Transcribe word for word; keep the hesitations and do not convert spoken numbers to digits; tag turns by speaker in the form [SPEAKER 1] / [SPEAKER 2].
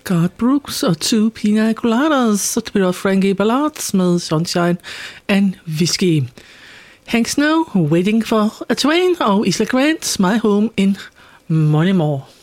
[SPEAKER 1] Garth Brooks og Two Pina Coladas, så spiller Frankie Ballards med Sunshine and Whiskey. Hank Snow, Waiting for a Train, og Isla Grant, My Home in Moneymore.